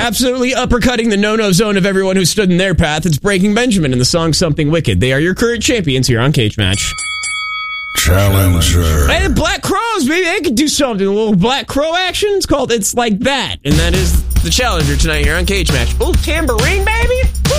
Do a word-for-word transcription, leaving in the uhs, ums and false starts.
absolutely uppercutting the no-no zone of everyone who stood in their path. It's Breaking Benjamin and the song Something Wicked. They are your current champions here on Cage Match. Challenger. Hey, the Black Crows, maybe they could do something. A little Black Crow action. It's called It's Like That. And that is the Challenger tonight here on Cage Match. Oh, tambourine, baby. Woo!